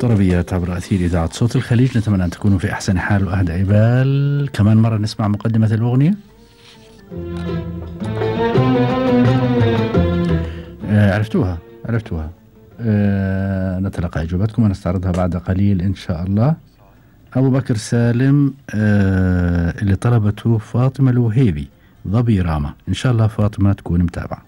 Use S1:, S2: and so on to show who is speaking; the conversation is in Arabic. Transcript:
S1: طربيات عبر أثير إذاعة صوت الخليج. نتمنى أن تكونوا في أحسن حال وأهدى بال. كمان مرة نسمع مقدمة الأغنية. عرفتوها. نتلقى إجاباتكم ونستعرضها بعد قليل إن شاء الله. أبو بكر سالم اللي طلبته فاطمة الوهيبي ظبي راما. إن شاء الله فاطمة تكون متابعة.